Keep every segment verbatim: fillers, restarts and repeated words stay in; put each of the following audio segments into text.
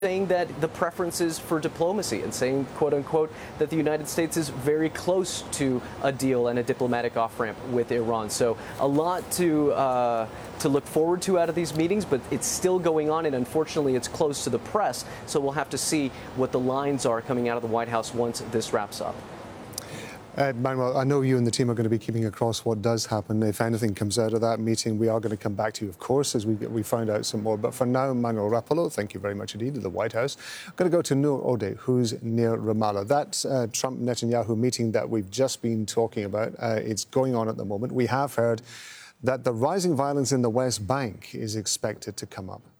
saying that the preference is for diplomacy and saying, quote unquote, that the United States is very close to a deal and a diplomatic off-ramp with Iran. So a lot to uh, to look forward to out of these meetings, but it's still going on, and unfortunately it's closed to the press. So we'll have to see what the lines are coming out of the White House once this wraps up. Uh, Manuel, I know you and the team are going to be keeping across what does happen. If anything comes out of that meeting, we are going to come back to you, of course, as we we find out some more. But for now, Manuel Rapallo, thank you very much indeed to the White House. I'm going to go to Noor Odeh, who's near Ramallah. That uh, Trump-Netanyahu meeting that we've just been talking about, uh, it's going on at the moment. We have heard that the rising violence in the West Bank is expected to come up.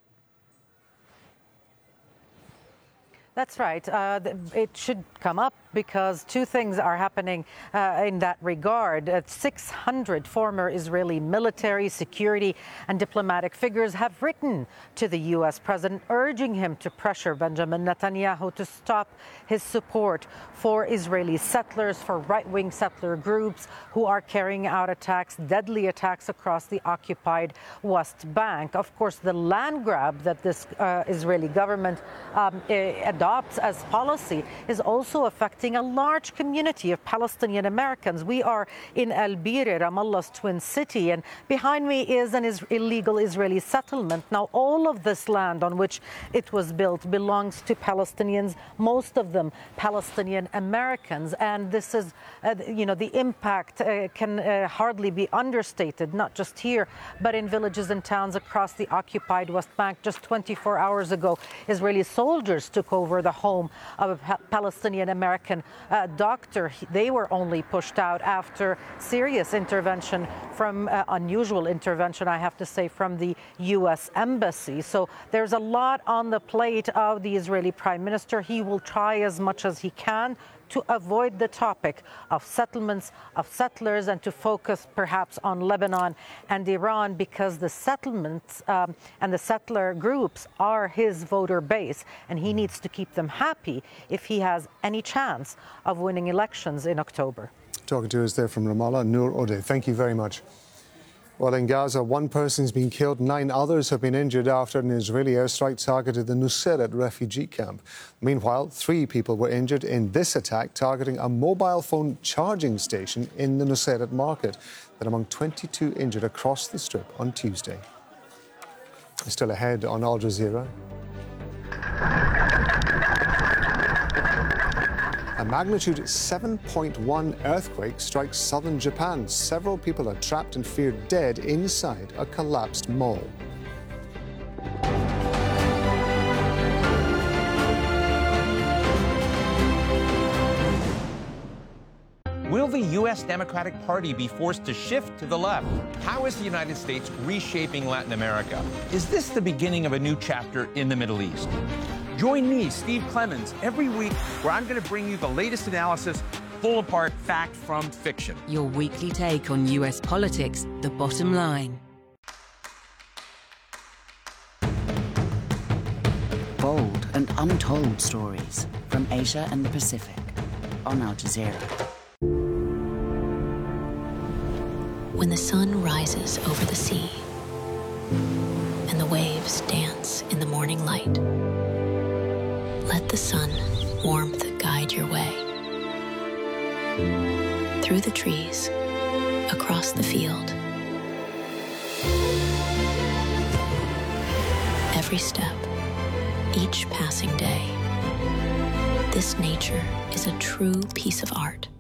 That's right. Uh, it should come up because two things are happening uh, in that regard. Uh, six hundred former Israeli military, security and diplomatic figures have written to the U S president urging him to pressure Benjamin Netanyahu to stop his support for Israeli settlers, for right-wing settler groups who are carrying out attacks, deadly attacks across the occupied West Bank. Of course, the land grab that this uh, Israeli government um, adopts as policy is also affecting a large community of Palestinian Americans. We are in Al Bir, Ramallah's twin city, and behind me is an is- illegal Israeli settlement. Now, all of this land on which it was built belongs to Palestinians, most of them Palestinian Americans, and this is, uh, you know, the impact uh, can uh, hardly be understated, not just here, but in villages and towns across the occupied West Bank. Just twenty-four hours ago, Israeli soldiers took over the home of a pa- Palestinian American uh, doctor. They were only pushed out after serious intervention from uh, unusual intervention, I have to say, from the U S Embassy. So there's a lot on the plate of the Israeli Prime Minister. He will try as much as he can to avoid the topic of settlements, of settlers, and to focus perhaps on Lebanon and Iran, because the settlements um, and the settler groups are his voter base, and he needs to keep them happy if he has any chance of winning elections in October. Talking to us there from Ramallah, Noor Odeh. Thank you very much. Well, in Gaza, one person's been killed, nine others have been injured after an Israeli airstrike targeted the Nuseirat refugee camp. Meanwhile, three people were injured in this attack targeting a mobile phone charging station in the Nuseirat market, that among twenty-two injured across the strip on Tuesday. Still ahead on Al Jazeera. A magnitude seven point one earthquake strikes southern Japan. Several people are trapped and feared dead inside a collapsed mall. Will the U S Democratic Party be forced to shift to the left? How is the United States reshaping Latin America? Is this the beginning of a new chapter in the Middle East? Join me, Steve Clemons, every week where I'm going to bring you the latest analysis, pull apart fact from fiction. Your weekly take on U S politics, The Bottom Line. Bold and untold stories from Asia and the Pacific on Al Jazeera. When the sun rises over the sea and the waves dance in the morning light, let the sun warmth guide your way. Through the trees, across the field. Every step, each passing day. This nature is a true piece of art.